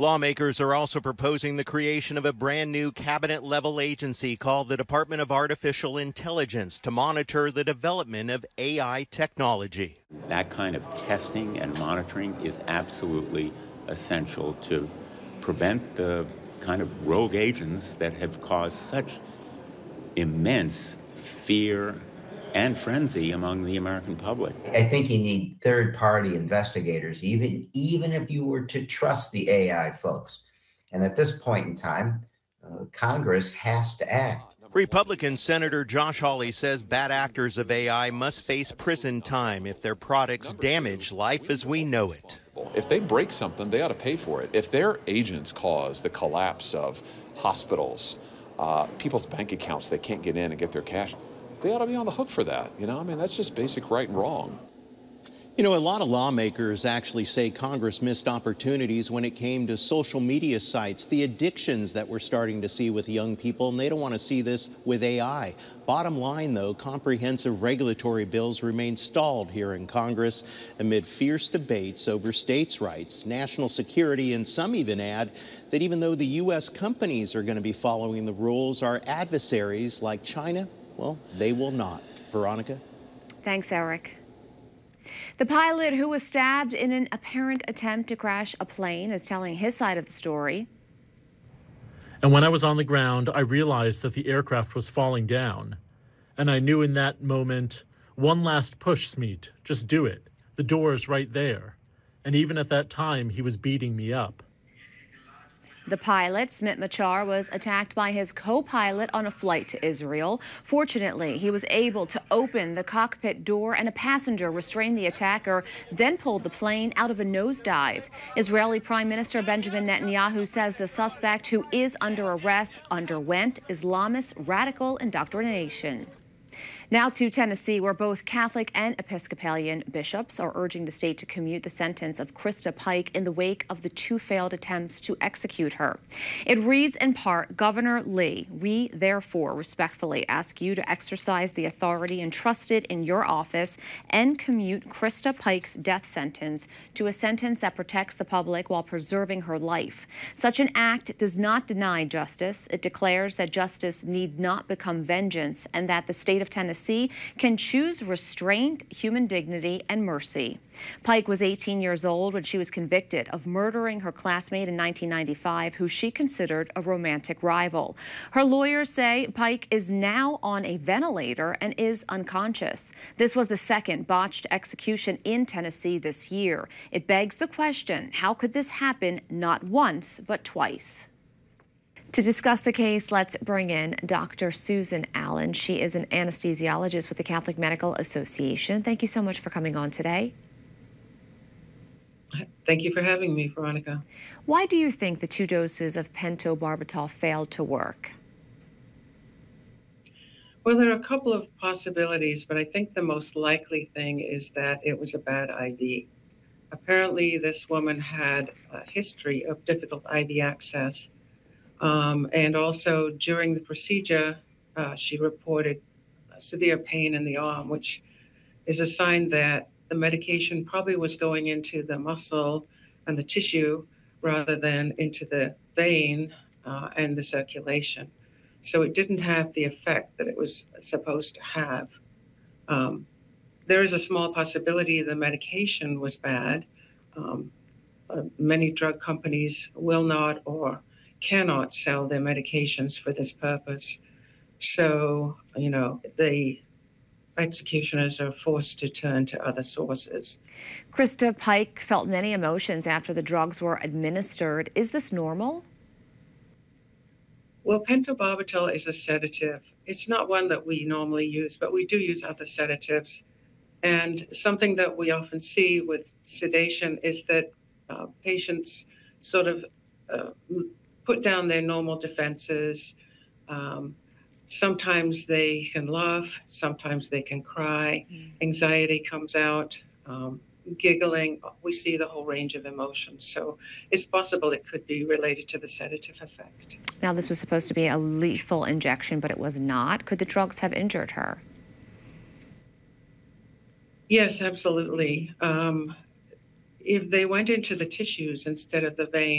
Lawmakers are also proposing the creation of a brand new cabinet-level agency called the Department of Artificial Intelligence to monitor the development of AI technology. That kind of testing and monitoring is absolutely essential to prevent the kind of rogue agents that have caused such immense fear and frenzy among the American public. I think you need third-party investigators, even if you were to trust the AI folks. And at this point in time, Congress has to act. Republican Senator Josh Hawley says bad actors of AI must face prison time if their products damage life as we know it. If they break something, they ought to pay for it. If their agents cause the collapse of hospitals, people's bank accounts, they can't get in and get their cash, they ought to be on the hook for that. That's just basic right and wrong. A lot of lawmakers actually say Congress missed opportunities when it came to social media sites, the addictions that we're starting to see with young people, and they don't want to see this with AI. Bottom line, though, comprehensive regulatory bills remain stalled here in Congress amid fierce debates over states' rights, national security, and some even add that even though the U.S. companies are going to be following the rules, our adversaries like China, well, they will not. Veronica? Thanks, Eric. The pilot who was stabbed in an apparent attempt to crash a plane is telling his side of the story. And when I was on the ground, I realized that the aircraft was falling down. And I knew in that moment, one last push, Smeet, just do it. The door is right there. And even at that time, he was beating me up. The pilot, Smit Machar, was attacked by his co-pilot on a flight to Israel. Fortunately, he was able to open the cockpit door and a passenger restrained the attacker, then pulled the plane out of a nosedive. Israeli Prime Minister Benjamin Netanyahu says the suspect, who is under arrest, underwent Islamist radical indoctrination. Now to Tennessee, where both Catholic and Episcopalian bishops are urging the state to commute the sentence of Krista Pike in the wake of the 2 failed attempts to execute her. It reads in part, Governor Lee, we therefore respectfully ask you to exercise the authority entrusted in your office and commute Krista Pike's death sentence to a sentence that protects the public while preserving her life. Such an act does not deny justice. It declares that justice need not become vengeance and that the state of Tennessee can choose restraint, human dignity, and mercy. Pike was 18 years old when she was convicted of murdering her classmate in 1995, who she considered a romantic rival. Her lawyers say Pike is now on a ventilator and is unconscious. This was the second botched execution in Tennessee this year. It begs the question, how could this happen not once, but twice? To discuss the case, let's bring in Dr. Susan Allen. She is an anesthesiologist with the Catholic Medical Association. Thank you so much for coming on today. Thank you for having me, Veronica. Why do you think the 2 doses of pentobarbital failed to work? Well, there are a couple of possibilities, but I think the most likely thing is that it was a bad IV. Apparently, this woman had a history of difficult IV access. And also during the procedure, she reported severe pain in the arm, which is a sign that the medication probably was going into the muscle and the tissue rather than into the vein and the circulation. So it didn't have the effect that it was supposed to have. There is a small possibility the medication was bad. Many drug companies will not or cannot sell their medications for this purpose. So, the executioners are forced to turn to other sources. Krista Pike felt many emotions after the drugs were administered. Is this normal? Well, pentobarbital is a sedative. It's not one that we normally use, but we do use other sedatives. And something that we often see with sedation is that patients sort of put down their normal defenses. Sometimes they can laugh, sometimes they can cry, anxiety comes out, giggling. We see the whole range of emotions. So it's possible it could be related to the sedative effect. Now, this was supposed to be a lethal injection, but it was not. Could the drugs have injured her? Yes, absolutely. If they went into the tissues instead of the vein,